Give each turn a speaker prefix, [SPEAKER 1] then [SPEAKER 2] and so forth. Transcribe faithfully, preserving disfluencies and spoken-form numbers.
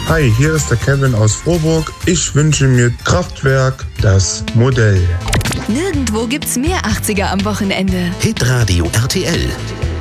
[SPEAKER 1] Hi, hier ist der Kevin aus Frohburg. Ich wünsche mir Kraftwerk, das Modell.
[SPEAKER 2] Nirgendwo gibt's mehr achtziger am Wochenende.
[SPEAKER 3] Hitradio R T L.